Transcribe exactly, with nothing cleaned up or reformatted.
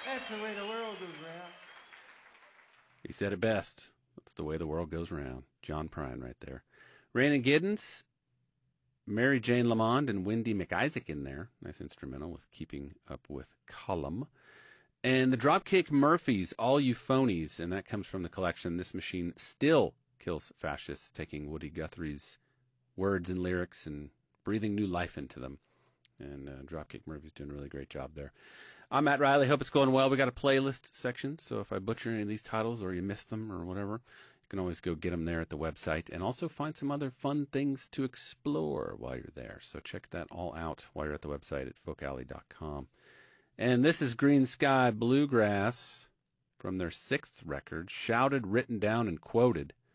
That's the way the world goes round. He said it best. That's the way the world goes round. John Prine right there. Rhiannon Giddens, Mary Jane Lamond, and Wendy McIsaac in there. Nice instrumental with Keeping Up with Column. And the Dropkick Murphys, All You Phonies, and that comes from the collection This Machine Still Kills Fascists, taking Woody Guthrie's words and lyrics and breathing new life into them. And uh, Dropkick Murphys doing a really great job there. I'm Matt Riley. Hope it's going well. We got a playlist section, so if I butcher any of these titles or you missed them or whatever, you can always go get them there at the website and also find some other fun things to explore while you're there. So check that all out while you're at the website at folk alley dot com. And this is Green Sky Bluegrass from their sixth record, Shouted, Written Down, and Quoted.